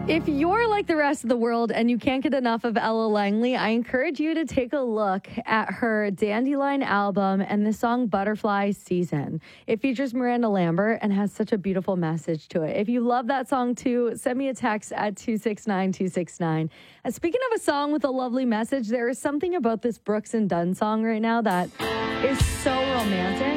If you're like the rest of the world and you can't get enough of Ella Langley, I encourage you to take a look at her Dandelion album and the song Butterfly Season. It features Miranda Lambert and has such a beautiful message to it. If you love that song too, send me a text at 269-269. And speaking of a song with a lovely message, there is something about this Brooks and Dunn song right now that is so romantic.